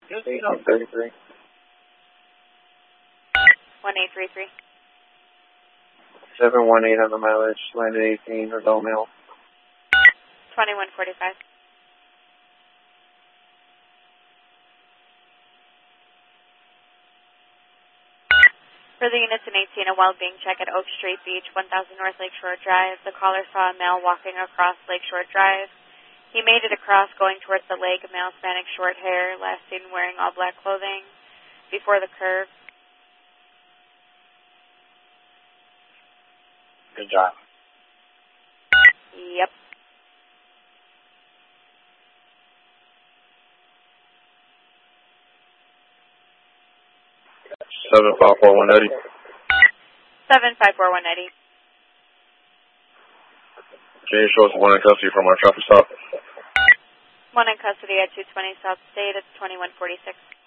1833. 1833. 718 on the mileage, landed 18, adult male. 2145. For the units in 18, a well-being check at Oak Street Beach, 1000 North Lakeshore Drive. The caller saw a male walking across Lakeshore Drive. He made it across going towards the lake, a male Hispanic, short hair, last seen wearing all black clothing before the curve. Good job. Yep. Seven five four one eighty. 754-180. Can you show us one in custody from our traffic stop? One in custody at 220 South State. It's 2146.